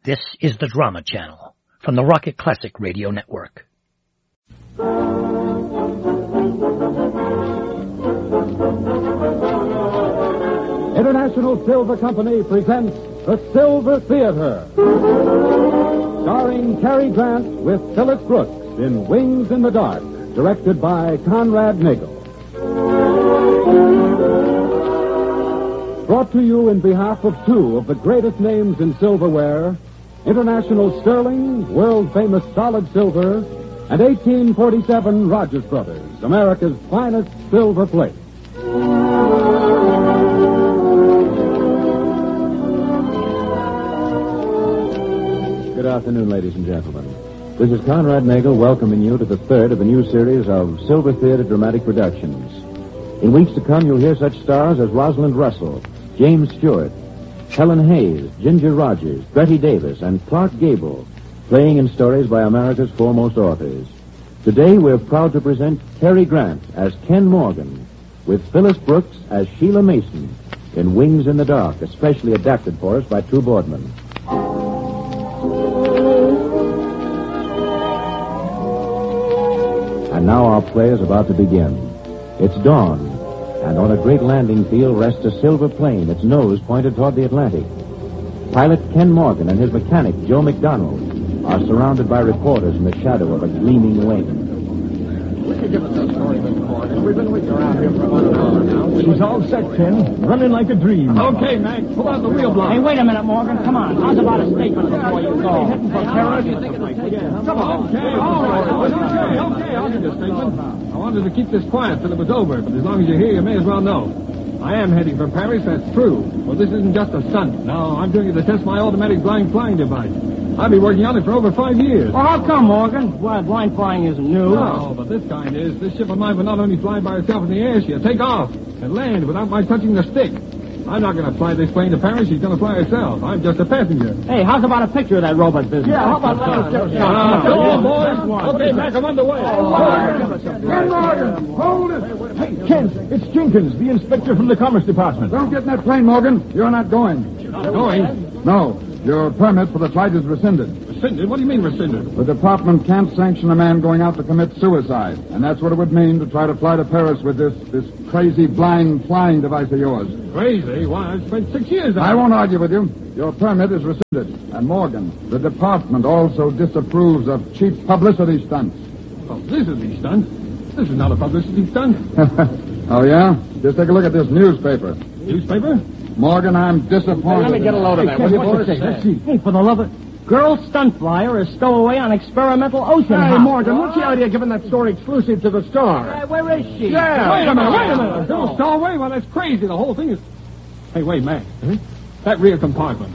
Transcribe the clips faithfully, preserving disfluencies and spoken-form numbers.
This is the Drama Channel from the Rocket Classic Radio Network. International Silver Company presents The Silver Theater, starring Cary Grant with Phyllis Brooks in Wings in the Dark, directed by Conrad Nagel. Brought to you in behalf of two of the greatest names in silverware, International Sterling, world-famous solid silver, and eighteen forty-seven Rogers Brothers, America's finest silver plate. Good afternoon, ladies and gentlemen. This is Conrad Nagel welcoming you to the third of a new series of Silver Theater dramatic productions. In weeks to come, you'll hear such stars as Rosalind Russell, James Stewart, Helen Hayes, Ginger Rogers, Betty Davis, and Clark Gable, playing in stories by America's foremost authors. Today, we're proud to present Cary Grant as Ken Morgan, with Phyllis Brooks as Sheila Mason in Wings in the Dark, especially adapted for us by True Boardman. And now our play is about to begin. It's dawn, and on a great landing field rests a silver plane, its nose pointed toward the Atlantic. Pilot Ken Morgan and his mechanic, Joe McDonald, are surrounded by reporters in the shadow of a gleaming wing. Give us that story, Mister Morgan. We've been waiting around here for about an hour now. She's all set, Ken. Running like a dream. Okay, Mac. Pull out the wheel block. Hey, wait a minute, Morgan. Come on. How's about a statement before you go? Heading for terrorists? Come on. Okay, all right. Okay, okay. I'll give you a statement. I wanted to keep this quiet till it was over, but as long as you're here, you may as well know. I am heading for Paris, that's true. Well, this isn't just a stunt. No, I'm doing it to test my automatic blind flying device. I've been working on it for over five years. Well, how come, Morgan? Why, blind flying isn't new. No, but this kind is. This ship of mine will not only fly by itself in the air, she'll take off and land without my touching the stick. I'm not going to fly this plane to Paris. She's going to fly herself. I'm just a passenger. Hey, how's about a picture of that robot business? Yeah, how about that? Come on, boys. Okay, Mac, I'm underway. Ken Morgan, hold it. Hey, Ken, it's Jenkins, the inspector from the Commerce Department. Don't get in that plane, Morgan. You're not going. Not going? No. Your permit for the flight is rescinded. Rescinded? What do you mean rescinded? The department can't sanction a man going out to commit suicide. And that's what it would mean to try to fly to Paris with this this crazy blind flying device of yours. Crazy? Why, I've spent six years on it. I won't argue with you. Your permit is rescinded. And Morgan, the department also disapproves of cheap publicity stunts. Publicity stunt? This is not a publicity stunt. Oh, yeah? Just take a look at this newspaper. Newspaper? Morgan, I'm disappointed. Hey, let me get a load of that. Hey, What's Ken, it let's say? see. Hey, for the love of... Girl stunt flyer is stowaway on experimental ocean Hey, hop. Morgan, what's the idea of giving that story exclusive to the Star? Hey, where is she? Yeah. Wait a minute, wait a minute. Don't stall away. Well, that's crazy. The whole thing is... Hey, wait, Mac. Huh? That rear compartment.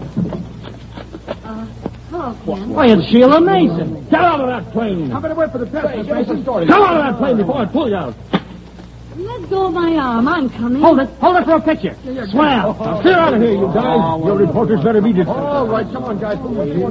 Uh, hello, Ken. Why, it's Sheila Mason. Get out of that plane. How about I wait for the press? Hey, give us a story. Come out of that plane before I pull you out. Let go of my arm. I'm coming. Hold it. Hold it for a picture. Swell. Now, clear out of here, you guys. Your reporters better be distant. All right, come on, guys.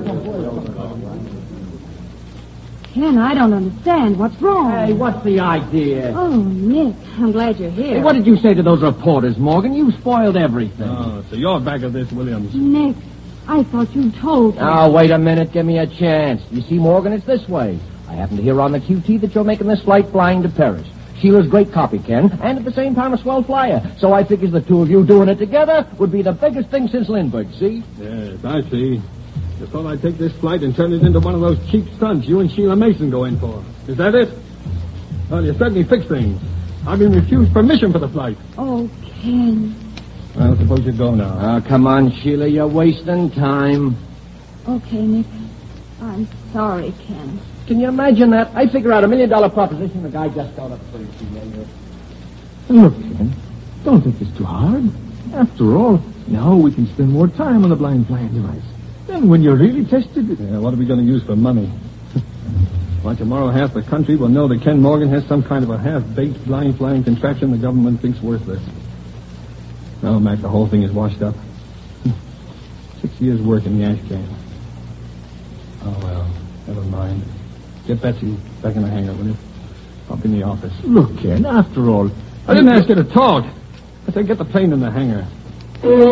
Ken, I don't understand. What's wrong? Hey, what's the idea? Oh, Nick, I'm glad you're here. Hey, what did you say to those reporters, Morgan? You spoiled everything. Oh, so you're back of this, Williams. Nick, I thought you told me. Now, wait a minute. Give me a chance. You see, Morgan, it's this way. I happen to hear on the Q T that you're making this flight flying to Paris. Sheila's great copy, Ken, and at the same time a swell flyer. So I figures the two of you doing it together would be the biggest thing since Lindbergh, see? Yes, I see. Just thought I'd take this flight and turn it into one of those cheap stunts you and Sheila Mason go in for. Is that it? Well, you certainly fixed things. I've been refused permission for the flight. Oh, Ken. Well, suppose you go now. Oh, come on, Sheila. You're wasting time. Okay, Nick. I'm sorry, Ken. Can you imagine that? I figure out a million dollar proposition. The guy just got up for it. Look, Ken, don't take this too hard. After all, now we can spend more time on the blind flying device. Then when you're really tested... Yeah, what are we going to use for money? Why, tomorrow half the country will know that Ken Morgan has some kind of a half-baked blind flying contraption the government thinks worthless. Oh, Mac, the whole thing is washed up. Six years' work in the ash can. Oh, well, never mind. Get Betsy back in the hangar, will you? Up in the office. Look, Ken, after all... I didn't ask you to talk. I said get the plane in the hangar.